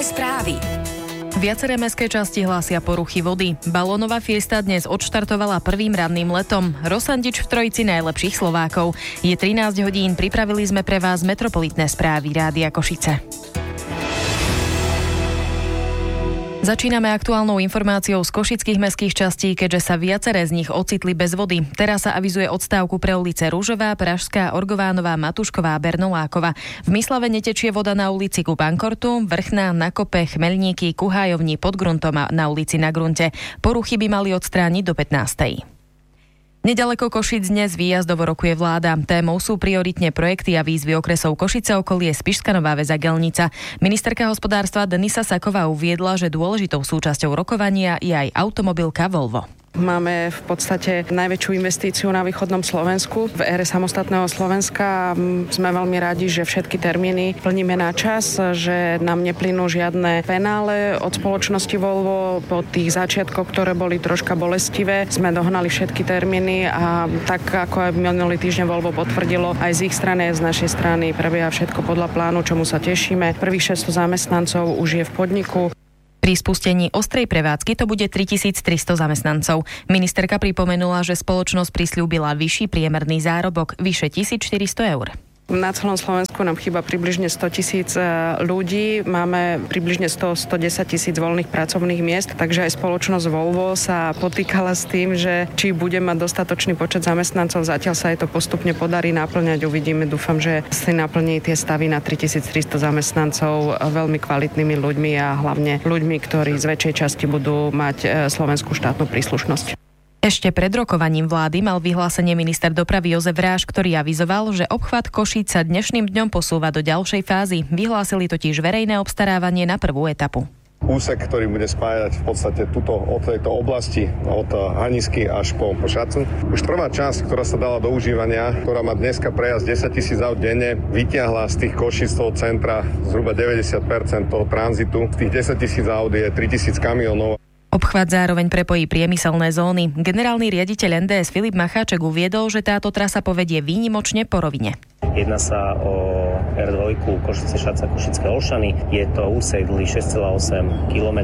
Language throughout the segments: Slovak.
správy. Viaceré mestské časti hlásia poruchy vody. Balónová fiesta dnes odštartovala prvým ranným letom. Rosandič v trojici najlepších Slovákov. Je 13 hodín, pripravili sme pre vás metropolitné správy Rádia Košice. Začíname aktuálnou informáciou z košických mestských častí, keďže sa viaceré z nich ocitli bez vody. Teraz sa avizuje odstávku pre ulice Ružová, Pražská, Orgovánová, Matušková a Bernolákova. V Myslave netečie voda na ulici ku Pankortu, Vrchná, na Kope, Chmeľníky, ku Hájovni, pod gruntom a na ulici Na Grunte. Poruchy by mali odstrániť do 15. Nedaleko Košíc dnes výjazdovo rokuje vláda. Témou sú prioritne projekty a výzvy okresov Košice, okolie, Spišská Nová Ves a Gelnica. Ministerka hospodárstva Denisa Saková uviedla, že dôležitou súčasťou rokovania je aj automobilka Volvo. Máme v podstate najväčšiu investíciu na východnom Slovensku v ére samostatného Slovenska. Sme veľmi radi, že všetky termíny plníme na čas, že nám neplynú žiadne penále od spoločnosti Volvo. Po tých začiatkoch, ktoré boli troška bolestivé, sme dohnali všetky termíny a tak ako aj minulý týždeň Volvo potvrdilo, aj z ich strany, aj z našej strany prebieha všetko podľa plánu, čomu sa tešíme. Prvých 600 zamestnancov už je v podniku. Pri spustení ostrej prevádzky to bude 3300 zamestnancov. Ministerka pripomenula, že spoločnosť prisľúbila vyšší priemerný zárobok, vyše 1400 eur. Na celom Slovensku nám chýba približne 100 000 ľudí, máme približne 110 000 voľných pracovných miest, takže aj spoločnosť Volvo sa potýkala s tým, že či bude mať dostatočný počet zamestnancov, zatiaľ sa aj to postupne podarí naplňať, uvidíme, dúfam, že si naplní tie stavy na 3300 zamestnancov veľmi kvalitnými ľuďmi a hlavne ľuďmi, ktorí z väčšej časti budú mať slovenskú štátnu príslušnosť. Ešte pred rokovaním vlády mal vyhlásenie minister dopravy Jozef Ráš, ktorý avizoval, že obchvat Košíc sa dnešným dňom posúva do ďalšej fázy. Vyhlásili totiž verejné obstarávanie na prvú etapu. Úsek, ktorý bude spájať v podstate od tejto oblasti, od Hanisky až po Šacu. Už prvá časť, ktorá sa dala do užívania, ktorá má dneska prejazd 10 000 aut denne, vytiahla z tých Košíc toho centra zhruba 90% toho tranzitu. Z tých 10 000 aut je 3000 kamionov. Obchvat zároveň prepojí priemyselné zóny. Generálny riaditeľ NDS Filip Macháček uviedol, že táto trasa povedie výnimočne po rovine. Jedná sa o R2 Košice-Šaca, Košické Olšany. Je to úsek dlhý 6,8 km,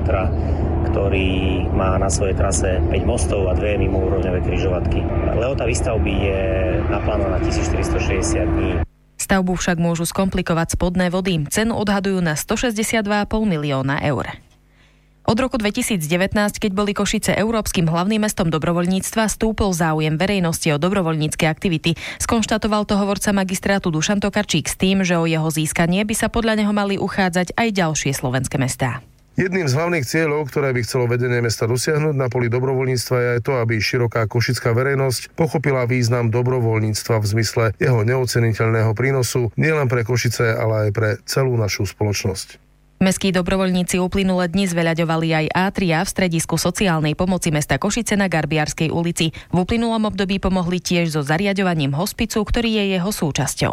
ktorý má na svojej trase 5 mostov a 2 mimoúrovňové križovatky. Lehota výstavby je naplánovaná na 1460 dní. Stavbu však môžu skomplikovať spodné vody. Cenu odhadujú na 162,5 milióna eur. Od roku 2019, keď boli Košice európskym hlavným mestom dobrovoľníctva, stúpol záujem verejnosti o dobrovoľnícke aktivity. Skonštatoval to hovorca magistrátu Dušan Tokarčík s tým, že o jeho získanie by sa podľa neho mali uchádzať aj ďalšie slovenské mestá. Jedným z hlavných cieľov, ktoré by chcelo vedenie mesta dosiahnuť na poli dobrovoľníctva, je aj to, aby široká košická verejnosť pochopila význam dobrovoľníctva v zmysle jeho neoceniteľného prínosu nielen pre Košice, ale aj pre celú našu spoločnosť. Mestskí dobrovoľníci uplynulé dni zveľaďovali aj Átria v stredisku sociálnej pomoci mesta Košice na Garbiarskej ulici. V uplynulom období pomohli tiež so zariaďovaním hospicu, ktorý je jeho súčasťou.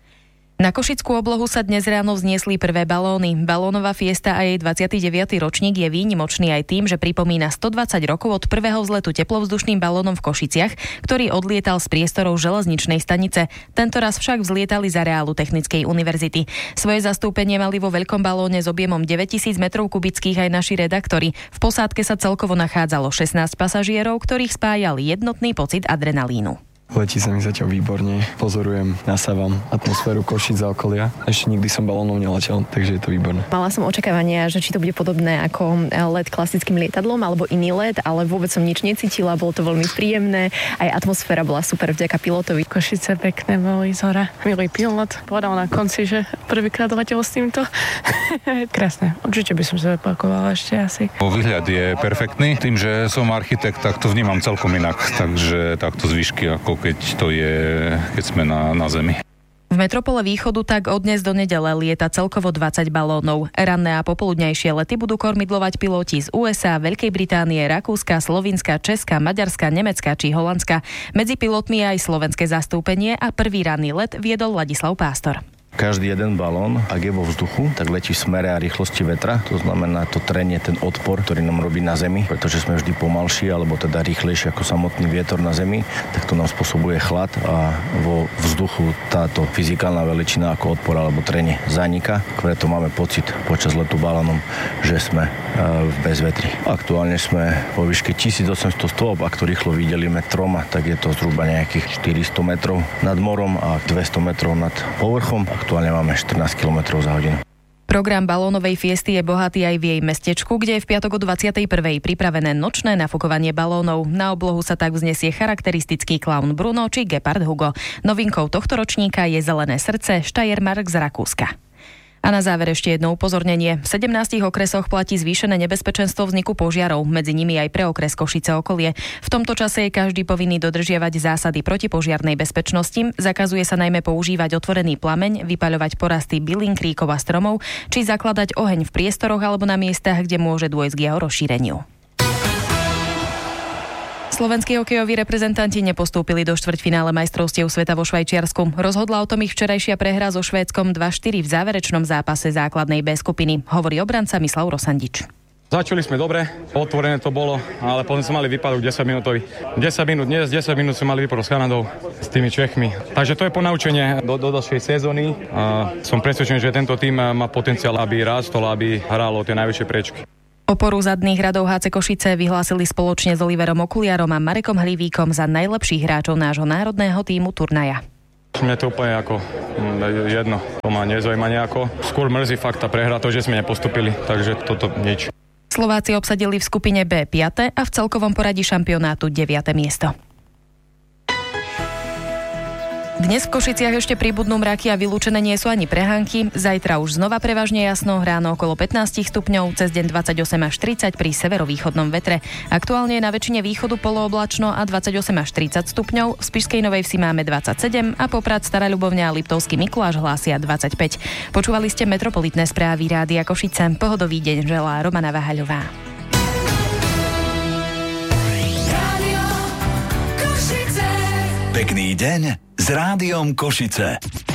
Na košickú oblohu sa dnes ráno vzniesli prvé balóny. Balónová fiesta a jej 29. ročník je výnimočný aj tým, že pripomína 120 rokov od prvého vzletu teplovzdušným balónom v Košiciach, ktorý odlietal z priestorov železničnej stanice. Tentoraz však vzlietali z areálu Technickej univerzity. Svoje zastúpenie mali vo veľkom balóne s objemom 9000 metrov kubických aj naši redaktori. V posádke sa celkovo nachádzalo 16 pasažierov, ktorých spájal jednotný pocit adrenalínu. Letí sa mi zatiaľ výborne, pozorujem, nasávam atmosféru Košíc a okolia. Ešte nikdy som balónom neletel, takže je to výborné. Mala som očakávania, že či to bude podobné ako let klasickým lietadlom alebo iný let, ale vôbec som nič necítila, bolo to veľmi príjemné, aj atmosféra bola super vďaka pilotovi. Košice pekné boli z hora. Milý pilot povedal na konci, že prvýkrát letel s týmto. Krásne, určite by som sa opakovala ešte asi. Výhľad je perfektný, tým, že som architekt, tak to vnímam celkom inak, takže takto zvyšky ako keď sme na zemi. V metropole Východu tak od dnes do nedele lieta celkovo 20 balónov. Ranné a popoludňajšie lety budú kormidlovať piloti z USA, Veľkej Británie, Rakúska, Slovinska, Česka, Maďarska, Nemecka či Holandska. Medzi pilotmi je aj slovenské zastúpenie a prvý ranný let viedol Ladislav Pástor. Každý jeden balón, ak je vo vzduchu, tak letí v smere a rýchlosti vetra. To znamená, to trenie ten odpor, ktorý nám robí na zemi, pretože sme vždy pomalší, alebo teda rýchlejší ako samotný vietor na zemi, tak to nám spôsobuje chlad a vo vzduchu táto fyzikálna veličina ako odpor alebo trenie zanika. Preto máme pocit počas letu balónom, že sme v bezvetri. Aktuálne sme vo výške 1800 stôp, ak to rýchlo vydelíme troma, tak je to zhruba nejakých 400 metrov nad morom a 200 metrov nad povrchom. Aktuálne máme 14 km za hodinu. Program balónovej fiesty je bohatý aj v jej mestečku, kde je v piatok o 21. pripravené nočné nafukovanie balónov. Na oblohu sa tak vznesie charakteristický klaun Bruno či gepard Hugo. Novinkou tohto ročníka je Zelené srdce Steiermark z Rakúska. A na záver ešte jedno upozornenie. V 17 okresoch platí zvýšené nebezpečenstvo vzniku požiarov, medzi nimi aj pre okres Košice okolie. V tomto čase je každý povinný dodržiavať zásady protipožiarnej bezpečnosti. Zakazuje sa najmä používať otvorený plameň, vypaľovať porasty bylín, kríkov a stromov, či zakladať oheň v priestoroch alebo na miestach, kde môže dôjsť k jeho rozšíreniu. Slovenskí hokejoví reprezentanti nepostúpili do štvrťfinále majstrovstiev sveta vo Švajčiarsku. Rozhodla o tom ich včerajšia prehra so Švédskom 2-4 v záverečnom zápase základnej B skupiny, hovorí obranca Mislav Rosandič. Začali sme dobre, otvorené to bolo, ale potom sme mali výpadok 10 minútový. 10 minút dnes, 10 minút sme mali výpadok s Kanadou, s tými Čechmi. Takže to je ponaučenie do ďalšej sezóny a som presvedčený, že tento tým má potenciál, aby rástol, aby hral o tie najvyššie priečky. Oporu zadných radov HC Košice vyhlásili spoločne s Oliverom Okuliarom a Marekom Hlivíkom za najlepších hráčov nášho národného tímu turnaja. Mne to úplne ako jedno, to ma nezaujíma nejako. Skôr mrzí fakt tá prehra, to, že sme nepostupili, takže toto nič. Slováci obsadili v skupine B 5. a v celkovom poradí šampionátu 9. miesto. Dnes v Košiciach ešte pribudnú mraky a vylúčené nie sú ani prehánky. Zajtra už znova prevažne jasno, ráno okolo 15 stupňov, cez deň 28 až 30 pri severovýchodnom vetre. Aktuálne je na väčšine východu polooblačno a 28 až 30 stupňov. V Spišskej Novej Vsi máme 27 a Poprad, Stará Ľubovňa a Liptovský Mikuláš hlásia 25. Počúvali ste metropolitné správy Rádia Košice. Pohodový deň želá Romana Vahaľová. Pekný deň s Rádiom Košice.